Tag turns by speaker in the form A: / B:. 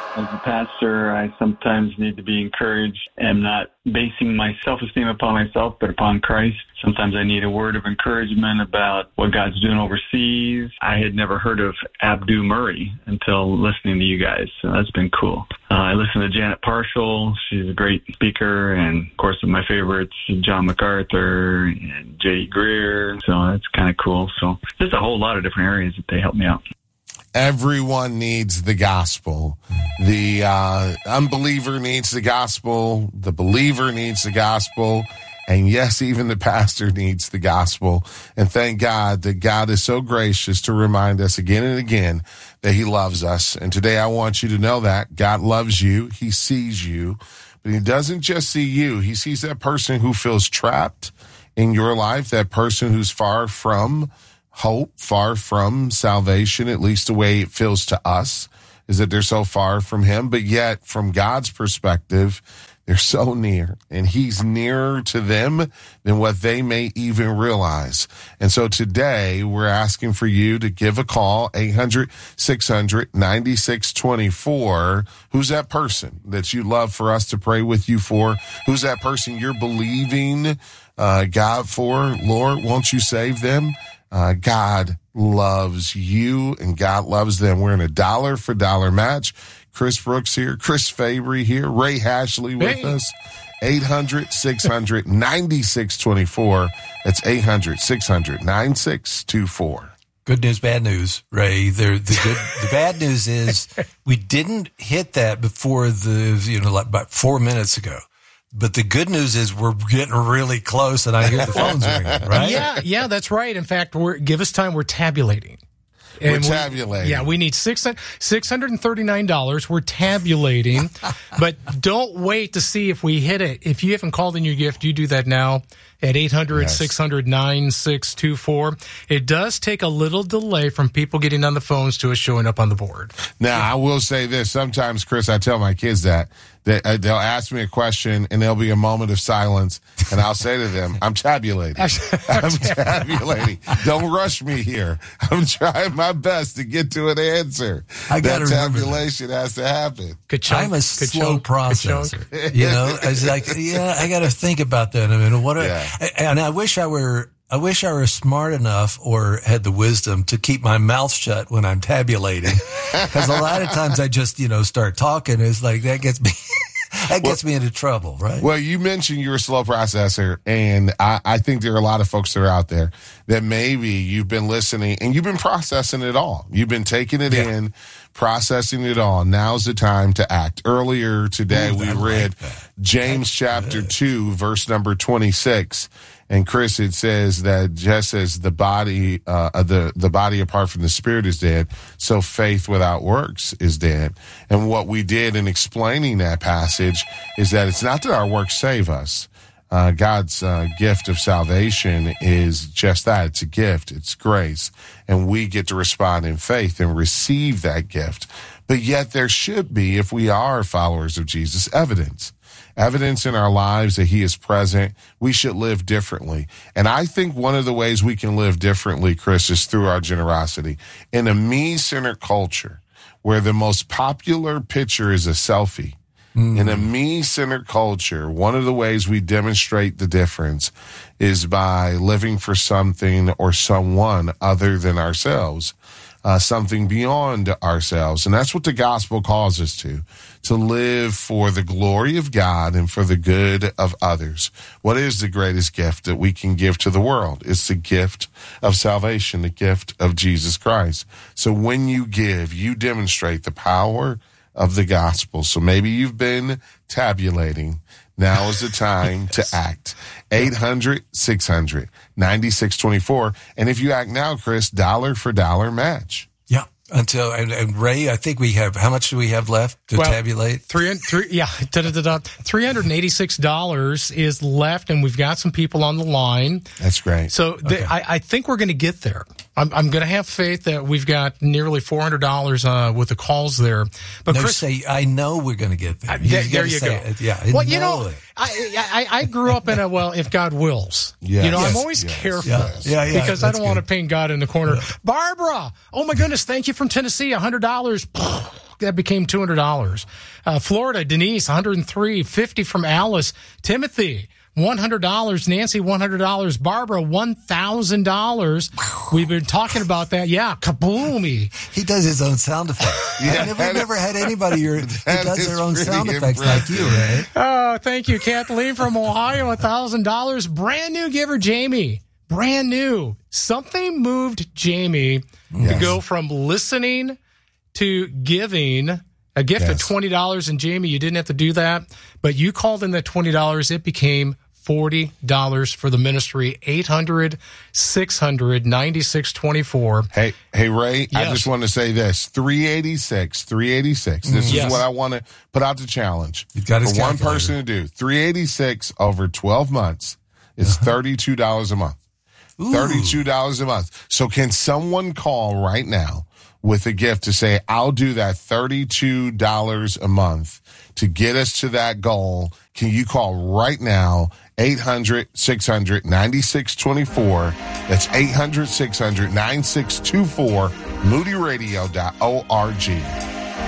A: As a pastor, I sometimes need to be encouraged. I'm not basing my self-esteem upon myself, but upon Christ. Sometimes I need a word of encouragement about what God's doing overseas. I had never heard of Abdu Murray until listening to you guys, so that's been cool. I listen to Janet Parshall. She's a great speaker, and of course, my favorites, John MacArthur and J.D. Greer, so that's kind of cool. So there's a whole lot of different areas that they help me out.
B: Everyone needs the gospel. The unbeliever needs the gospel. The believer needs the gospel. And yes, even the pastor needs the gospel. And thank God that God is so gracious to remind us again and again that he loves us. And today I want you to know that God loves you. He sees you, but he doesn't just see you. He sees that person who feels trapped in your life, that person who's far from hope, far from salvation, at least the way it feels to us, is that they're so far from him. But yet, from God's perspective, they're so near, and he's nearer to them than what they may even realize. And so today, we're asking for you to give a call, 800-600-9624. Who's that person that you'd love for us to pray with you for? Who's that person you're believing God for? Lord, won't you save them? God loves you and God loves them. We're in a $1 match. Chris Brooks here, Chris Fabry here, Ray Hashley with us. 800-600-9624. That's 800-600-9624.
C: Good news, bad news, Ray. The bad news is we didn't hit that before like about 4 minutes ago. But the good news is we're getting really close, and I hear the phones ringing, right?
D: Yeah, that's right. In fact, give us time. We're tabulating.
B: We're tabulating.
D: We need $639. We're tabulating. But don't wait to see if we hit it. If you haven't called in your gift, you do that now at 800-600-9624. It does take a little delay from people getting on the phones to us showing up on the board.
B: Now, I will say this. Sometimes, Chris, I tell my kids that they'll ask me a question, and there'll be a moment of silence, and I'll say to them, I'm tabulating. I'm tabulating. Don't rush me here. I'm trying my best to get to an answer. That tabulation has to happen.
C: I'm a slow processor. It's like, I got to think about that. I mean, and I wish I were smart enough or had the wisdom to keep my mouth shut when I'm tabulating. Because a lot of times I just, start talking. It's like that gets me into trouble, right?
B: Well, you mentioned you're a slow processor, and I think there are a lot of folks that are out there that maybe you've been listening and you've been processing it all. You've been taking it in, processing it all. Now's the time to act. Earlier today, we read James chapter 2, verse number 26. And Chris, it says that just as the body apart from the spirit is dead, so faith without works is dead. And what we did in explaining that passage is that it's not that our works save us. God's gift of salvation is just that. It's a gift. It's grace. And we get to respond in faith and receive that gift. But yet there should be, if we are followers of Jesus, evidence in our lives that he is present. We should live differently. And I think one of the ways we can live differently, Chris, is through our generosity. In a me-centered culture where the most popular picture is a selfie, in a me-centered culture, one of the ways we demonstrate the difference is by living for something or someone other than ourselves, something beyond ourselves. And that's what the gospel calls us to live for the glory of God and for the good of others. What is the greatest gift that we can give to the world? It's the gift of salvation, the gift of Jesus Christ. So when you give, you demonstrate the power of the gospel. So maybe you've been tabulating. Now is the time to act. 800-600-9624. And if you act now, Chris, $1 for $1 match.
C: Yeah. And Ray, I think we have, how much do we have left to tabulate?
D: $386 is left, and we've got some people on the line.
B: That's great.
D: So I think we're going to get there. I'm going to have faith that we've got nearly $400 with the calls there. But
C: no,
D: Chris,
C: say, I know we're going to get there.
D: There you go.
C: Yeah.
D: I grew up in if God wills.
B: Yes.
D: I'm always careful because I don't want to paint God in the corner.
C: Yeah.
D: Barbara, oh my goodness, thank you from Tennessee, $100. that became $200. Florida, Denise, $103.50 from Alice. Timothy, $100. Nancy, $100. Barbara, $1,000. We've been talking about that. Yeah, kaboomy.
C: He does his own sound effects. Yeah, we've never had anybody who does their own sound effects like you, Ray.
D: Oh, thank you, Kathleen from Ohio, $1,000. Brand new giver, Jamie. Brand new. Something moved Jamie to go from listening to giving a gift of $20. And Jamie, you didn't have to do that, but you called in that $20. It became $40 for the ministry. 800-600-9624.
B: Hey, Ray, I just want to say this. 386. This is what I want to put out the challenge.
C: You've got
B: for one person to do. 386 over 12 months is $32 a month. Ooh. $32 a month. So can someone call right now with a gift to say, I'll do that $32 a month to get us to that goal? Can you call right now, 800-600-9624. That's 800-600-9624, moodyradio.org.